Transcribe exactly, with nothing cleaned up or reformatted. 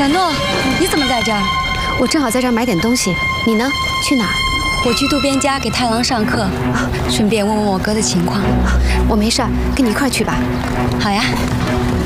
小诺，你怎么在这儿？ 我正好在这儿买点东西。你呢？去哪儿？ 我去渡边家给太郎上课，啊，顺便问问我哥的情况。 啊，我没事儿，跟你一块儿去吧。 好呀。